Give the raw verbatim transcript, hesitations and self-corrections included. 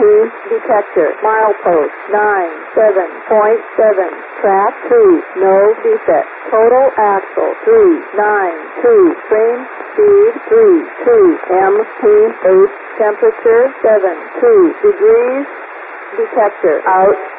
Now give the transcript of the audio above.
detector. Milepost nine seven point seven. Track two, no defect. Total axle three nine two. Frame speed three two. M P eight. Temperature seven two degrees. Detector out.